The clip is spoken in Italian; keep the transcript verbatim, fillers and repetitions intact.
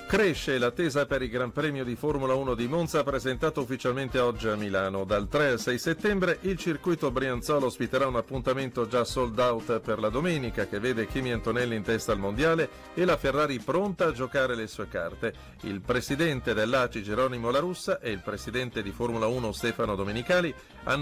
Cresce l'attesa per il Gran Premio di Formula uno di Monza, presentato ufficialmente oggi a Milano. Dal tre al sei settembre il circuito brianzolo ospiterà un appuntamento già sold out per la domenica, che vede Kimi Antonelli in testa al mondiale e la Ferrari pronta a giocare le sue carte. Il presidente dell'A C I Geronimo La Russa e il presidente di Formula uno Stefano Domenicali hanno